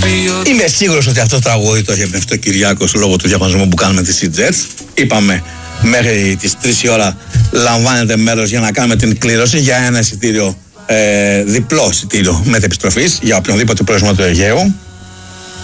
Είμαι σίγουρος ότι αυτό το τραγούδι το έχει εμπνευστεί ο Κυριάκος λόγω του διαγωνισμού που κάνουμε τη Jets. Είπαμε μέχρι τις 3 η ώρα λαμβάνετε μέρος για να κάνουμε την κλήρωση για ένα εισιτήριο, διπλό εισιτήριο μετεπιστροφής για οποιονδήποτε προορισμό του Αιγαίου.